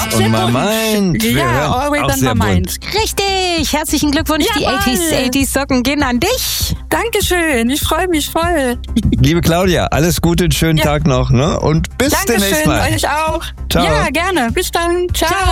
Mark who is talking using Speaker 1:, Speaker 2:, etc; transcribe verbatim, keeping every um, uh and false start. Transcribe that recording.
Speaker 1: Always on my mind. Wir
Speaker 2: Ja, Always on my mind.
Speaker 3: Richtig, herzlichen Glückwunsch. Die
Speaker 2: Jawohl.
Speaker 3: achtziger, achtziger Socken gehen an dich.
Speaker 2: Dankeschön, ich freue mich voll.
Speaker 1: Liebe Claudia, alles Gute, einen schönen
Speaker 2: Ja.
Speaker 1: Tag noch, ne? Und bis demnächst
Speaker 2: Dankeschön,
Speaker 1: mal.
Speaker 2: euch auch.
Speaker 1: Ciao.
Speaker 2: Ja, gerne. Bis dann. Ciao.
Speaker 3: Ciao.